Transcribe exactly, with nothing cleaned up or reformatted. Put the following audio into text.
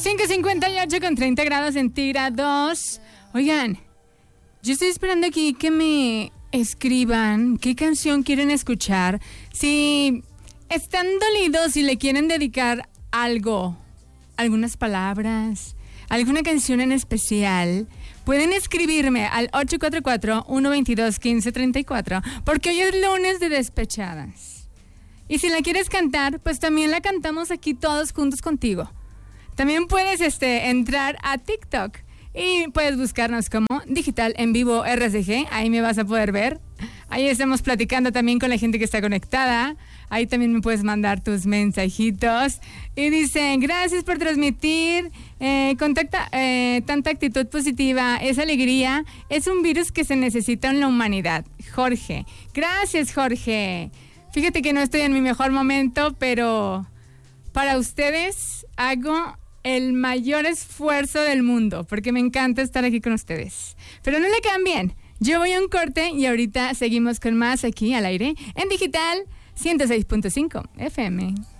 cinco cincuenta y ocho con treinta grados centígrados. Oigan, yo estoy esperando aquí que me escriban qué canción quieren escuchar. Si están dolidos y le quieren dedicar algo, algunas palabras, alguna canción en especial, pueden escribirme al ocho cuatro cuatro, uno dos dos, uno cinco tres cuatro, porque hoy es lunes de despechadas. Y si la quieres cantar, pues también la cantamos aquí todos juntos contigo. También puedes este, entrar a TikTok y puedes buscarnos como Digital en Vivo R C G. Ahí me vas a poder ver. Ahí estamos platicando también con la gente que está conectada. Ahí también me puedes mandar tus mensajitos. Y dicen, gracias por transmitir eh, contacta, eh, tanta actitud positiva. Esa alegría es un virus que se necesita en la humanidad. Jorge. Gracias, Jorge. Fíjate que no estoy en mi mejor momento, pero para ustedes hago el mayor esfuerzo del mundo, porque me encanta estar aquí con ustedes. Pero no le cambien. Yo voy a un corte y ahorita seguimos con más aquí al aire en Digital ciento seis punto cinco F M.